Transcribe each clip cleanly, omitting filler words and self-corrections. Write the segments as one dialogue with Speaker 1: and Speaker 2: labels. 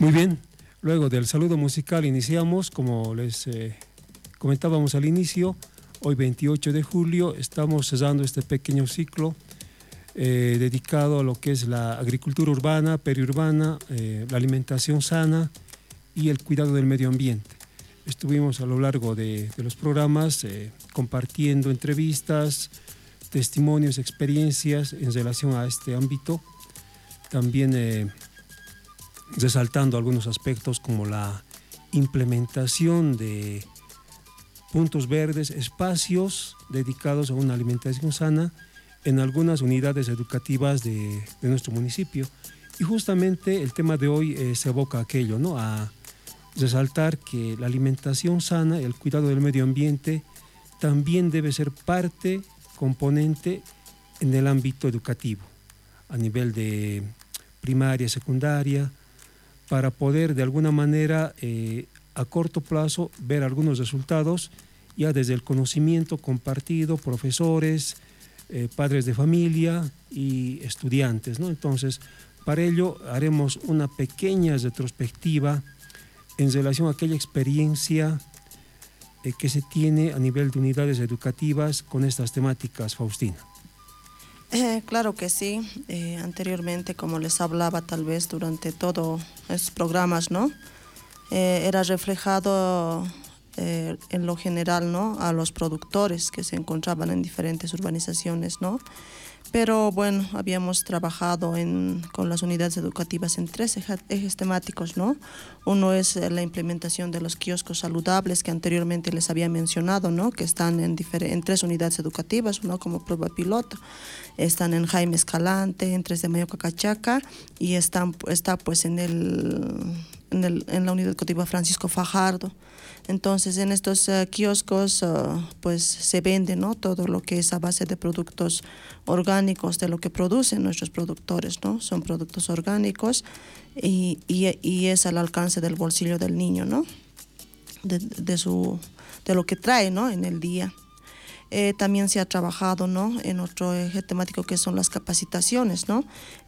Speaker 1: Muy bien, luego del saludo musical iniciamos, como les comentábamos al inicio, hoy 28 de julio estamos cesando este pequeño ciclo dedicado a lo que es la agricultura urbana, periurbana, la alimentación sana y el cuidado del medio ambiente. Estuvimos a lo largo de los programas compartiendo entrevistas, testimonios, experiencias en relación a este ámbito, también resaltando algunos aspectos como la implementación de puntos verdes, espacios dedicados a una alimentación sana en algunas unidades educativas de nuestro municipio. Y justamente el tema de hoy se evoca aquello, ¿no? A resaltar que la alimentación sana, el cuidado del medio ambiente, también debe ser parte, componente en el ámbito educativo, a nivel de primaria, secundaria, para poder de alguna manera a corto plazo ver algunos resultados ya desde el conocimiento compartido, profesores, padres de familia y estudiantes, ¿no? Entonces, para ello haremos una pequeña retrospectiva en relación a aquella experiencia que se tiene a nivel de unidades educativas con estas temáticas, Faustina.
Speaker 2: Claro que sí. Anteriormente, como les hablaba tal vez durante todos estos programas, ¿no? Era reflejado en lo general, ¿no? A los productores que se encontraban en diferentes urbanizaciones, ¿no? Pero bueno, habíamos trabajado con las unidades educativas en tres ejes temáticos, ¿no? Uno es la implementación de los kioscos saludables que anteriormente les había mencionado, ¿no? Que están en tres unidades educativas, ¿no? Como prueba piloto. Están en Jaime Escalante, en 3 de Mayo Cacachaca y está pues en la unidad educativa Francisco Fajardo. Entonces, en estos kioscos pues se vende, ¿no? Todo lo que es a base de productos orgánicos, de lo que producen nuestros productores, ¿no? Son productos orgánicos y es al alcance del bolsillo del niño, ¿no? De lo que trae, ¿no? En el día. También se ha trabajado, ¿no? En otro eje temático que son las capacitaciones, ¿no?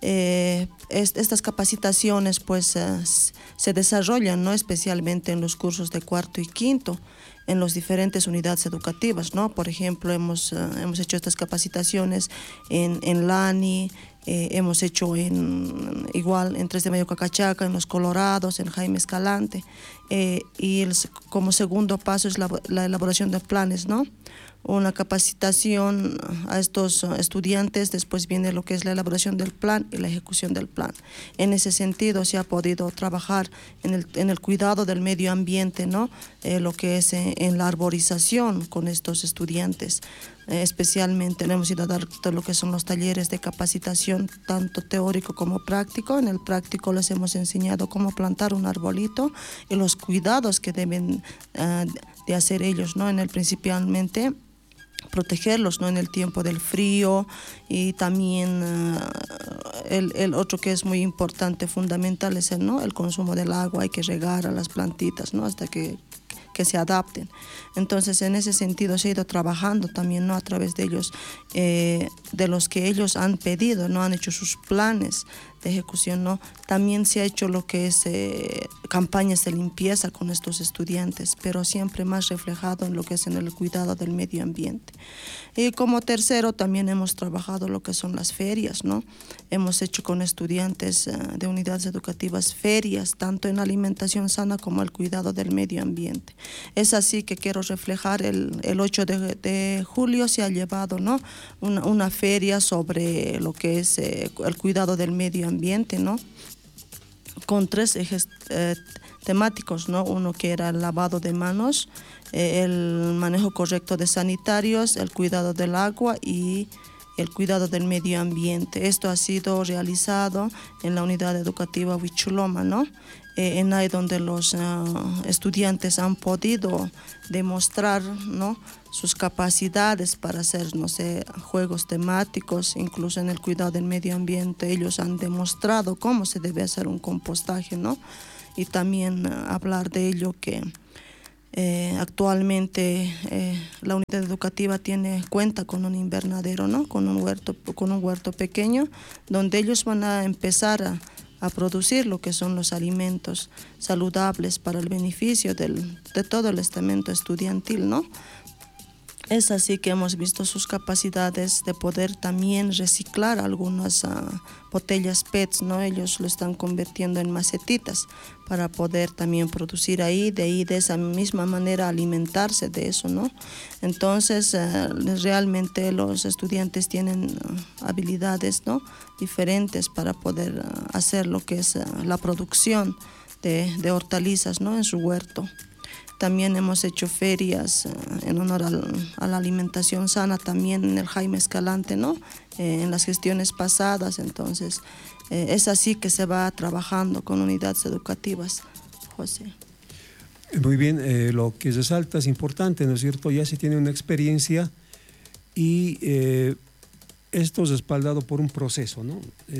Speaker 2: Estas capacitaciones pues se desarrollan, ¿no? Especialmente en los cursos de cuarto y quinto, en las diferentes unidades educativas, ¿no? Por ejemplo, hemos hecho estas capacitaciones en Lani, hemos hecho igual en 3 de Mayo Cacachaca, en Los Colorados, en Jaime Escalante, como segundo paso es la elaboración de planes, ¿no? Una capacitación a estos estudiantes, después viene lo que es la elaboración del plan y la ejecución del plan. En ese sentido se ha podido trabajar en el cuidado del medio ambiente, ¿no? Lo que es en la arborización con estos estudiantes. Especialmente le hemos ido a dar todo lo que son los talleres de capacitación, tanto teórico como práctico. En el práctico les hemos enseñado cómo plantar un arbolito y los cuidados que deben de hacer ellos, ¿no? Principalmente protegerlos, ¿no? En el tiempo del frío y también el otro que es muy importante, fundamental, es el consumo del agua. Hay que regar a las plantitas, ¿no? Hasta que se adapten. Entonces, en ese sentido se ha ido trabajando también, ¿no? A través de ellos, de los que ellos han pedido, ¿no? Han hecho sus planes de ejecución, ¿no? También se ha hecho lo que es campañas de limpieza con estos estudiantes, pero siempre más reflejado en lo que es en el cuidado del medio ambiente. Y como tercero también hemos trabajado lo que son las ferias, ¿no? Hemos hecho con estudiantes de unidades educativas ferias, tanto en alimentación sana como el cuidado del medio ambiente. Es así que quiero reflejar el 8 de julio se ha llevado, ¿no? Una feria sobre lo que es el cuidado del medio ambiente, ¿no? Con 3 ejes temáticos, ¿no? Uno que era el lavado de manos, el manejo correcto de sanitarios, el cuidado del agua y el cuidado del medio ambiente. Esto ha sido realizado en la unidad educativa Huichuloma, ¿no? En ahí donde los estudiantes han podido demostrar, ¿no? Sus capacidades para hacer, no sé, juegos temáticos, incluso en el cuidado del medio ambiente. Ellos han demostrado cómo se debe hacer un compostaje, ¿no? Y también hablar de ello que actualmente la unidad educativa cuenta con un invernadero, ¿no? Con un huerto pequeño, donde ellos van a empezar a producir lo que son los alimentos saludables para el beneficio de todo el estamento estudiantil, ¿no? Es así que hemos visto sus capacidades de poder también reciclar algunas botellas PET, ¿no? Ellos lo están convirtiendo en macetitas para poder también producir ahí de esa misma manera alimentarse de eso, ¿no? Entonces, realmente los estudiantes tienen habilidades, ¿no?, diferentes para poder hacer lo que es la producción de hortalizas, ¿no?, en su huerto. También hemos hecho ferias en honor a la alimentación sana también en el Jaime Escalante, ¿no?, en las gestiones pasadas. Entonces, es así que se va trabajando con unidades educativas, José.
Speaker 1: Muy bien, lo que resalta es importante, ¿no es cierto? Ya se tiene una experiencia y esto es respaldado por un proceso, ¿no?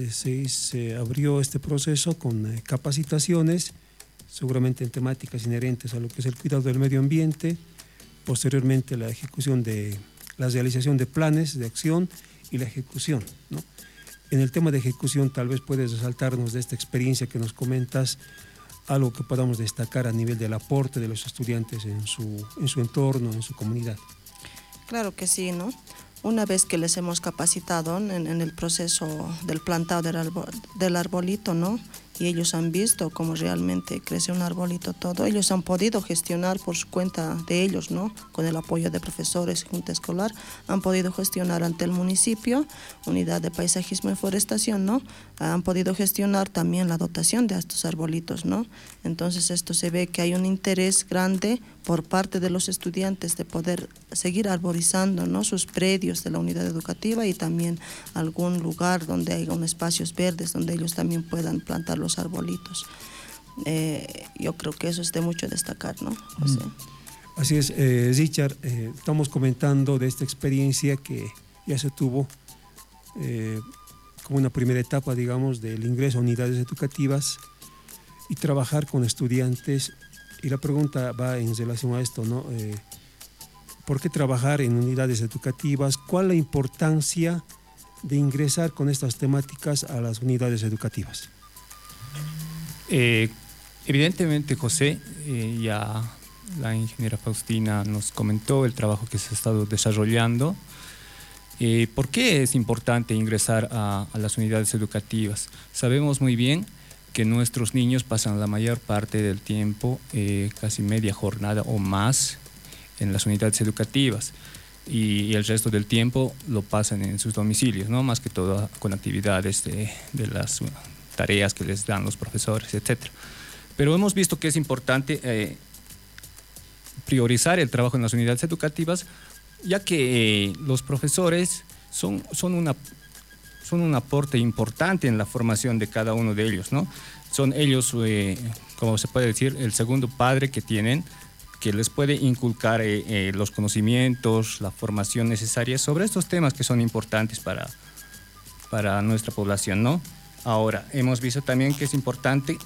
Speaker 1: Se abrió este proceso con capacitaciones, seguramente en temáticas inherentes a lo que es el cuidado del medio ambiente, posteriormente la ejecución de la realización de planes de acción y la ejecución, ¿no? En el tema de ejecución, tal vez puedes resaltarnos de esta experiencia que nos comentas, algo que podamos destacar a nivel del aporte de los estudiantes en su entorno, en su comunidad.
Speaker 2: Claro que sí, ¿no? Una vez que les hemos capacitado en el proceso del plantado del arbolito, ¿no?, y ellos han visto cómo realmente crece un arbolito todo, ellos han podido gestionar por su cuenta de ellos, ¿no?, con el apoyo de profesores, junta escolar, han podido gestionar ante el municipio, unidad de paisajismo y forestación, ¿no?, han podido gestionar también la dotación de estos arbolitos, ¿no? Entonces esto se ve que hay un interés grande por parte de los estudiantes de poder seguir arborizando, ¿no?, sus predios de la unidad educativa y también algún lugar donde haya espacios verdes donde ellos también puedan plantar los arbolitos. Yo creo que eso es de mucho destacar, ¿no, José?
Speaker 1: Así es, Richard, estamos comentando de esta experiencia que ya se tuvo como una primera etapa, digamos, del ingreso a unidades educativas y trabajar con estudiantes. Y la pregunta va en relación a esto, ¿no? ¿Por qué trabajar en unidades educativas? ¿Cuál es la importancia de ingresar con estas temáticas a las unidades educativas?
Speaker 3: Evidentemente, José, ya la ingeniera Faustina nos comentó el trabajo que se ha estado desarrollando. ¿Por qué es importante ingresar a las unidades educativas? Sabemos muy bien que nuestros niños pasan la mayor parte del tiempo, casi media jornada o más, en las unidades educativas y el resto del tiempo lo pasan en sus domicilios, ¿no?, más que todo con actividades de las tareas que les dan los profesores, etc. Pero hemos visto que es importante priorizar el trabajo en las unidades educativas, ya que los profesores son un aporte importante en la formación de cada uno de ellos, ¿no? Son ellos, como se puede decir, el segundo padre que tienen, que les puede inculcar los conocimientos, la formación necesaria sobre estos temas que son importantes para nuestra población, ¿no? Ahora, hemos visto también que es importante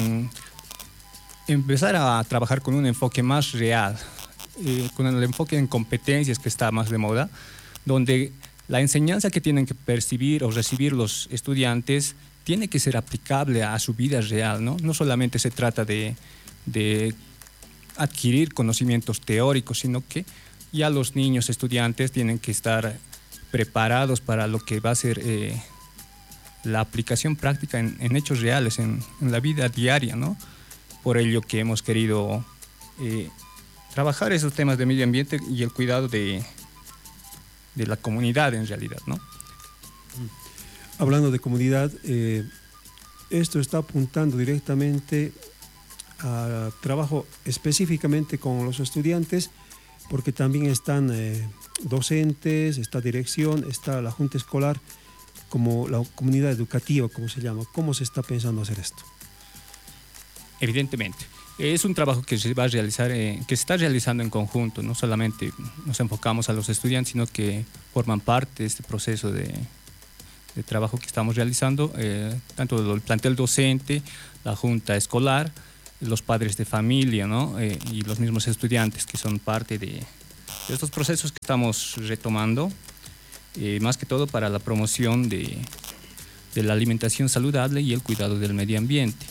Speaker 3: empezar a trabajar con un enfoque más real, con el enfoque en competencias que está más de moda, donde la enseñanza que tienen que percibir o recibir los estudiantes tiene que ser aplicable a su vida real, ¿no? No solamente se trata de adquirir conocimientos teóricos, sino que ya los niños estudiantes tienen que estar preparados para lo que va a ser la aplicación práctica en hechos reales, en la vida diaria, ¿no? Por ello que hemos querido trabajar esos temas de medio ambiente y el cuidado de la comunidad en realidad, ¿no?
Speaker 1: Hablando de comunidad, esto está apuntando directamente a trabajo específicamente con los estudiantes, porque también están docentes, está dirección, está la junta escolar, como la comunidad educativa, como se llama. ¿Cómo se está pensando hacer esto?
Speaker 3: Evidentemente, es un trabajo que se va a realizar, que se está realizando en conjunto. No solamente nos enfocamos a los estudiantes, sino que forman parte de este proceso de trabajo que estamos realizando, tanto el plantel docente, la junta escolar, los padres de familia, ¿no? Y los mismos estudiantes que son parte de estos procesos que estamos retomando, más que todo para la promoción de de la alimentación saludable y el cuidado del medio ambiente.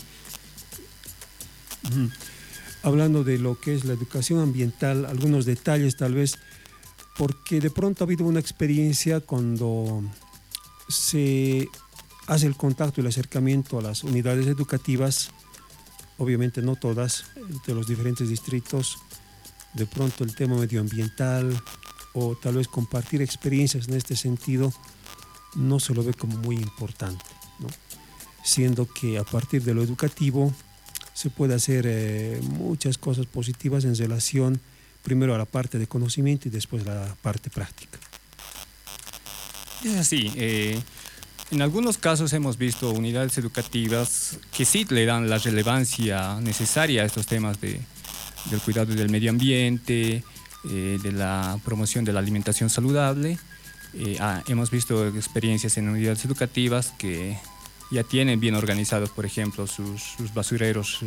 Speaker 1: Hablando de lo que es la educación ambiental, algunos detalles tal vez, porque de pronto ha habido una experiencia cuando se hace el contacto y el acercamiento a las unidades educativas, obviamente no todas, de los diferentes distritos, de pronto el tema medioambiental o tal vez compartir experiencias en este sentido no se lo ve como muy importante, ¿no? Siendo que a partir de lo educativo se puede hacer muchas cosas positivas en relación primero a la parte de conocimiento y después a la parte práctica.
Speaker 3: Es así. En algunos casos hemos visto unidades educativas que sí le dan la relevancia necesaria a estos temas del cuidado del medio ambiente, de la promoción de la alimentación saludable. Hemos visto experiencias en unidades educativas que ya tienen bien organizados, por ejemplo, sus basureros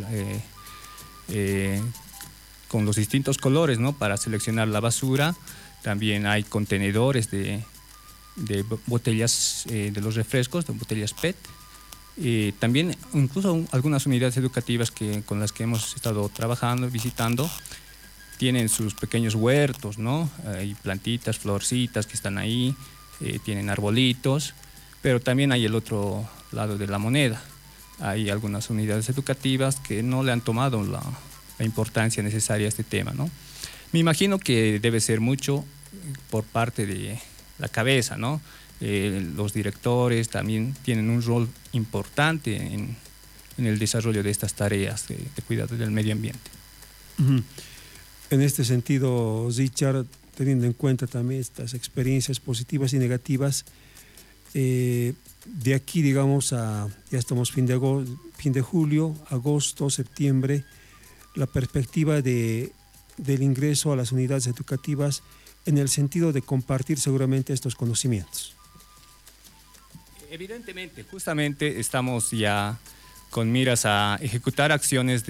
Speaker 3: con los distintos colores, ¿no?, para seleccionar la basura. También hay contenedores de botellas de los refrescos, de botellas PET. También incluso algunas unidades educativas con las que hemos estado trabajando, visitando, tienen sus pequeños huertos, ¿no? Hay plantitas, florcitas que están ahí, tienen arbolitos, pero también hay el otro lado de la moneda. Hay algunas unidades educativas que no le han tomado la importancia necesaria a este tema, ¿no? Me imagino que debe ser mucho por parte de la cabeza, ¿no? Los directores también tienen un rol importante en el desarrollo de estas tareas de cuidado del medio ambiente.
Speaker 1: En este sentido, Richard, teniendo en cuenta también estas experiencias positivas y negativas, de aquí, digamos, ya estamos fin de julio, agosto, septiembre, la perspectiva del ingreso a las unidades educativas en el sentido de compartir seguramente estos conocimientos.
Speaker 3: Evidentemente, justamente estamos ya con miras a ejecutar acciones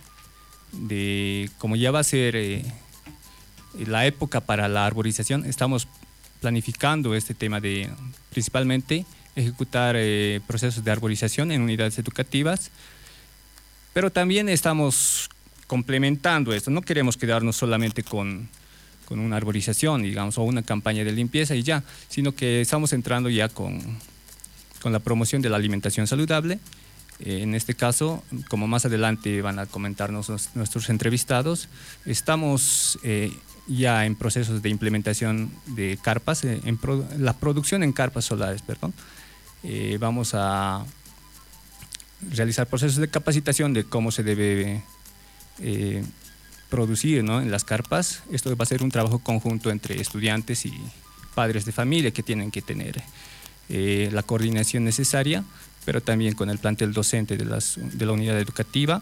Speaker 3: como ya va a ser la época para la arborización, estamos planificando este tema de principalmente ejecutar procesos de arborización en unidades educativas, pero también estamos complementando esto. No queremos quedarnos solamente con una arborización, digamos, o una campaña de limpieza y ya, sino que estamos entrando ya con la promoción de la alimentación saludable. En este caso, como más adelante van a comentarnos nuestros entrevistados, estamos ya en procesos de implementación de carpas, la producción en carpas solares, perdón. Vamos a realizar procesos de capacitación de cómo se debe producir, ¿no?, en las carpas. Esto va a ser un trabajo conjunto entre estudiantes y padres de familia que tienen que tener la coordinación necesaria, pero también con el plantel docente de la unidad educativa.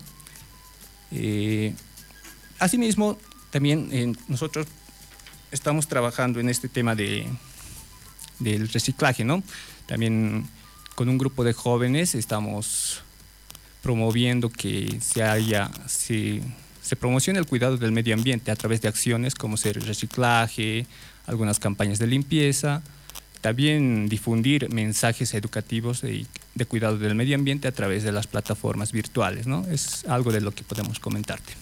Speaker 3: Asimismo, también nosotros estamos trabajando en este tema del reciclaje, ¿no? También con un grupo de jóvenes estamos promoviendo que se promocione el cuidado del medio ambiente a través de acciones como ser el reciclaje, algunas campañas de limpieza, también difundir mensajes educativos de cuidado del medio ambiente a través de las plataformas virtuales, ¿no? Es algo de lo que podemos comentarte.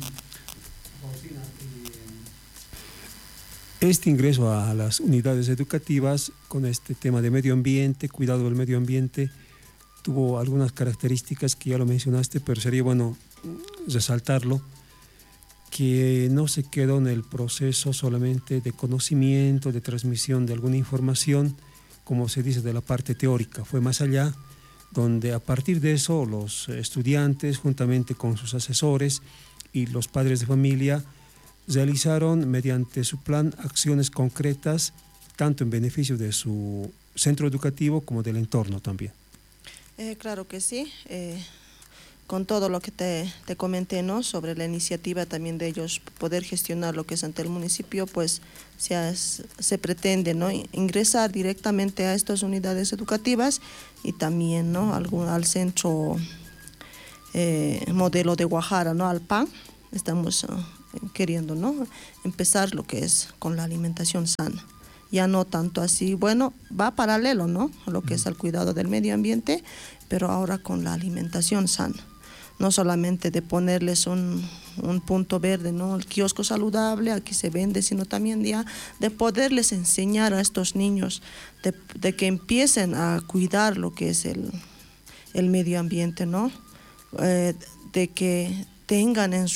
Speaker 1: Este ingreso a las unidades educativas con este tema de medio ambiente, cuidado del medio ambiente, tuvo algunas características que ya lo mencionaste, pero sería bueno resaltarlo, que no se quedó en el proceso solamente de conocimiento, de transmisión de alguna información, como se dice de la parte teórica, fue más allá, donde a partir de eso los estudiantes, juntamente con sus asesores y los padres de familia, realizaron mediante su plan acciones concretas, tanto en beneficio de su centro educativo como del entorno también.
Speaker 2: Claro que sí. Con todo lo que te comenté, ¿no?, sobre la iniciativa también de ellos poder gestionar lo que es ante el municipio, pues se pretende, ¿no?, ingresar directamente a estas unidades educativas y también, ¿no?, al centro modelo de Guajara, ¿no?, al PAN. Estamos queriendo, ¿no?, empezar lo que es con la alimentación sana. ya no tanto así. Bueno, va paralelo, ¿no?, a lo que es el cuidado del medio ambiente, pero ahora con la alimentación sana. No solamente de ponerles un punto verde, ¿no?, el kiosco saludable, aquí se vende, sino también ya de poderles enseñar a estos niños de que empiecen a cuidar lo que es el medio ambiente, ¿no? De que tengan en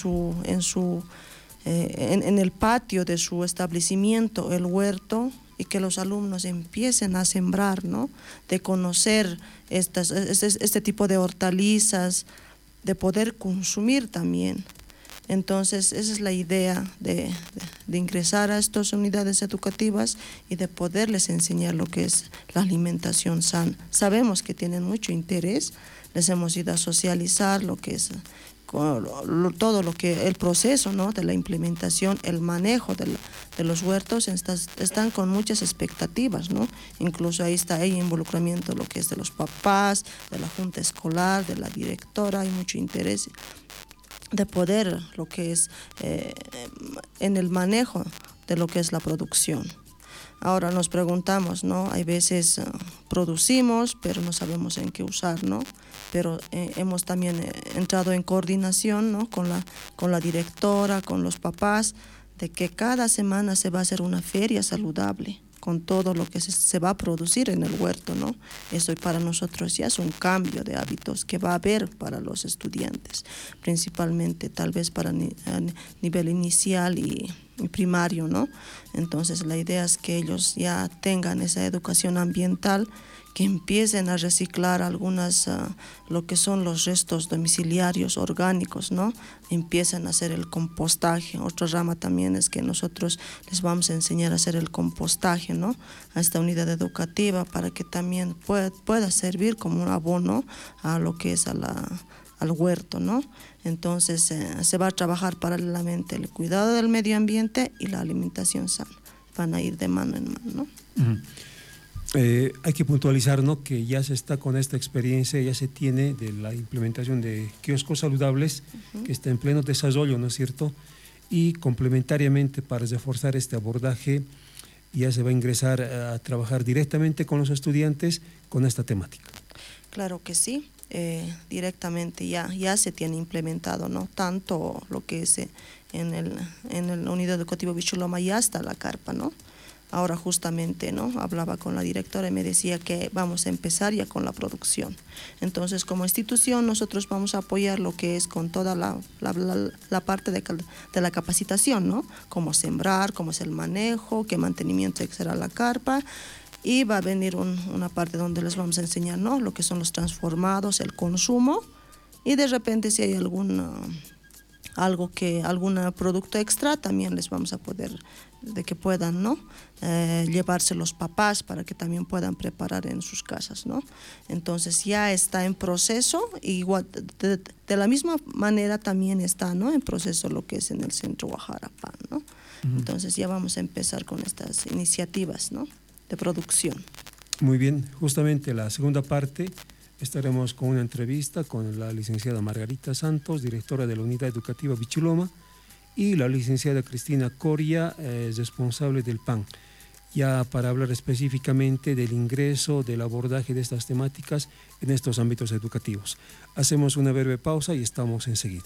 Speaker 2: el patio de su establecimiento el huerto, y que los alumnos empiecen a sembrar, ¿no?, de conocer este tipo de hortalizas, de poder consumir también. Entonces, esa es la idea de ingresar a estas unidades educativas y de poderles enseñar lo que es la alimentación sana. Sabemos que tienen mucho interés, les hemos ido a socializar lo que es todo lo que el proceso, ¿no?, de la implementación, el manejo de los huertos, están con muchas expectativas, ¿no? Incluso ahí está el involucramiento lo que es de los papás, de la junta escolar, de la directora, hay mucho interés de poder lo que es en el manejo de lo que es la producción. Ahora nos preguntamos, ¿no? Hay veces producimos, pero no sabemos en qué usar, ¿no? Pero hemos también entrado en coordinación, ¿no?, con la directora, con los papás, de que cada semana se va a hacer una feria saludable con todo lo que se va a producir en el huerto, ¿no? Eso para nosotros ya es un cambio de hábitos que va a haber para los estudiantes, principalmente tal vez para nivel inicial y primario, ¿no? Entonces la idea es que ellos ya tengan esa educación ambiental, que empiecen a reciclar algunas, lo que son los restos domiciliarios orgánicos, ¿no? Empiezan a hacer el compostaje. Otra rama también es que nosotros les vamos a enseñar a hacer el compostaje, ¿no?, a esta unidad educativa, para que también pueda servir como un abono a lo que es al huerto, ¿no? Entonces se va a trabajar paralelamente el cuidado del medio ambiente y la alimentación sana. Van a ir de mano en mano, ¿no?
Speaker 1: Uh-huh. Hay que puntualizar, ¿no?, que ya se está con esta experiencia, ya se tiene de la implementación de kioscos saludables, uh-huh, que está en pleno desarrollo, ¿no es cierto? Y complementariamente, para reforzar este abordaje, ya se va a ingresar a trabajar directamente con los estudiantes con esta temática.
Speaker 2: Claro que sí, directamente ya se tiene implementado, ¿no? Tanto lo que es en la unidad educativa Bichuloma, ya está la carpa, ¿no? Ahora justamente, ¿no?, hablaba con la directora y me decía que vamos a empezar ya con la producción. Entonces, como institución, nosotros vamos a apoyar lo que es con toda la parte de la capacitación, ¿no?, cómo sembrar, cómo es el manejo, qué mantenimiento será la carpa, y va a venir una parte donde les vamos a enseñar, ¿no?, lo que son los transformados, el consumo, y de repente si hay algún producto extra, también les vamos a poder, de que puedan, ¿no?, llevarse los papás para que también puedan preparar en sus casas, ¿no? Entonces ya está en proceso, igual de la misma manera también está, ¿no?, en proceso lo que es en el centro Guajara Pan, ¿no? Uh-huh. Entonces ya vamos a empezar con estas iniciativas, ¿no?, de producción.
Speaker 1: Muy bien, justamente la segunda parte estaremos con una entrevista con la licenciada Margarita Santos, directora de la Unidad Educativa Bichuloma, y la licenciada Cristina Coria, responsable del PAN, ya para hablar específicamente del ingreso, del abordaje de estas temáticas en estos ámbitos educativos. Hacemos una breve pausa y estamos enseguida.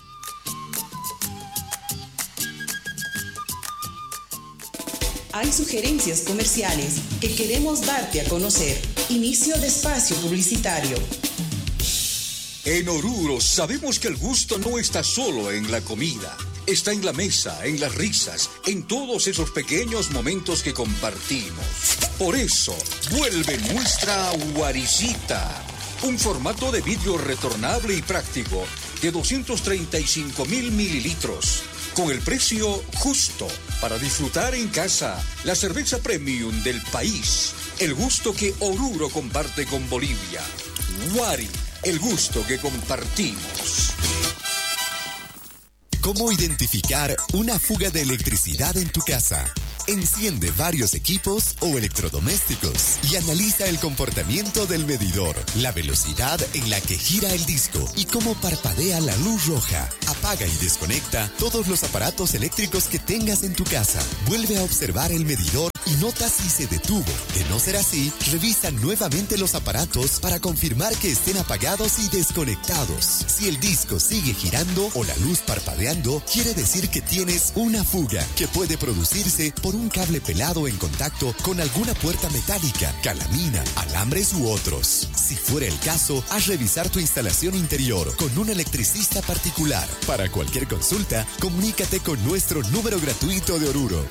Speaker 4: Hay sugerencias comerciales que queremos darte a conocer. Inicio de espacio publicitario.
Speaker 5: En Oruro sabemos que el gusto no está solo en la comida. Está en la mesa, en las risas, en todos esos pequeños momentos que compartimos. Por eso, vuelve nuestra guaricita. Un formato de vidrio retornable y práctico de 235,000 mililitros. Con el precio justo para disfrutar en casa la cerveza premium del país. El gusto que Oruro comparte con Bolivia. Guari, el gusto que compartimos.
Speaker 6: ¿Cómo identificar una fuga de electricidad en tu casa? Enciende varios equipos o electrodomésticos y analiza el comportamiento del medidor, la velocidad en la que gira el disco y cómo parpadea la luz roja. Apaga y desconecta todos los aparatos eléctricos que tengas en tu casa. Vuelve a observar el medidor y nota si se detuvo. De no ser así, revisa nuevamente los aparatos para confirmar que estén apagados y desconectados. Si el disco sigue girando o la luz parpadeando, quiere decir que tienes una fuga que puede producirse por un cable pelado en contacto con alguna puerta metálica, calamina, alambres u otros. Si fuera el caso, haz revisar tu instalación interior con un electricista particular. Para cualquier consulta, comunícate con nuestro número gratuito de Oruro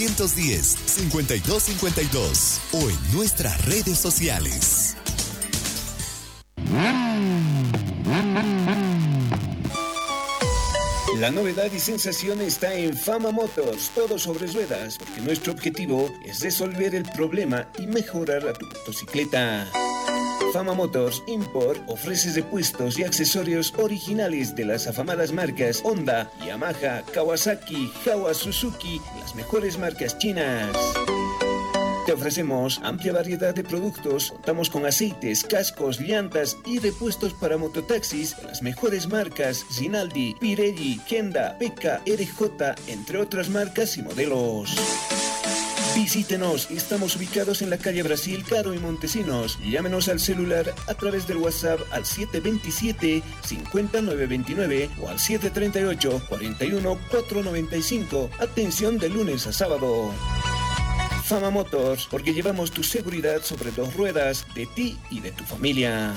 Speaker 6: 810-5252 o en nuestras redes sociales.
Speaker 7: La novedad y sensación está en Fama Motors, todo sobre ruedas, porque nuestro objetivo es resolver el problema y mejorar a tu motocicleta. Fama Motors Import ofrece repuestos y accesorios originales de las afamadas marcas Honda, Yamaha, Kawasaki, Jawa, Suzuki, las mejores marcas chinas. Te ofrecemos amplia variedad de productos, contamos con aceites, cascos, llantas y repuestos para mototaxis de las mejores marcas Rinaldi, Pirelli, Kenda, Peka, RJ, entre otras marcas y modelos. Visítenos, estamos ubicados en la calle Brasil, Caro y Montesinos. Llámenos al celular a través del WhatsApp al 727-50929 o al 738-41-495. Atención de lunes a sábado. Fama Motors, porque llevamos tu seguridad sobre dos ruedas, de ti y de tu familia.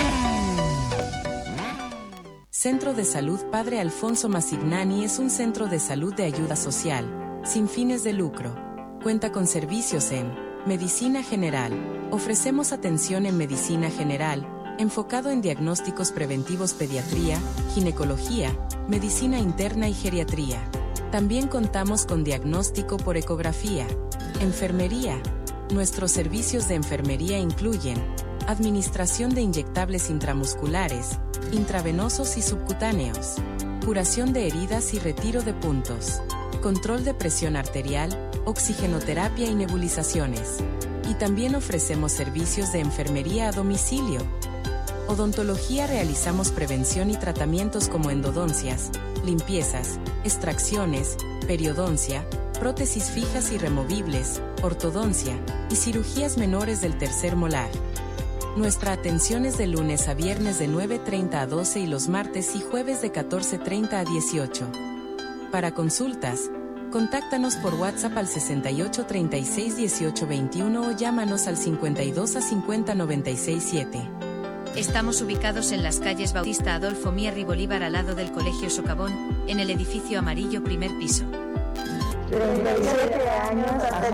Speaker 8: Centro de Salud Padre Alfonso Masignani es un centro de salud de ayuda social, sin fines de lucro. Cuenta con servicios en medicina general. Ofrecemos atención en medicina general, enfocado en diagnósticos preventivos, pediatría, ginecología, medicina interna y geriatría. También contamos con diagnóstico por ecografía. Enfermería. Nuestros servicios de enfermería incluyen administración de inyectables intramusculares, intravenosos y subcutáneos, curación de heridas y retiro de puntos, control de presión arterial, oxigenoterapia y nebulizaciones. Y también ofrecemos servicios de enfermería a domicilio. Odontología. Realizamos prevención y tratamientos como endodoncias, limpiezas, extracciones, periodoncia, prótesis fijas y removibles, ortodoncia y cirugías menores del tercer molar. Nuestra atención es de lunes a viernes de 9:30 a 12 y los martes y jueves de 14:30 a 18. Para consultas, contáctanos por WhatsApp al 68 36 18 21 o llámanos al 52 a 50 96 7.
Speaker 9: Estamos ubicados en las calles Bautista Adolfo Mier y Bolívar al lado del Colegio Socavón, en el edificio amarillo primer piso.
Speaker 10: 37 años hasta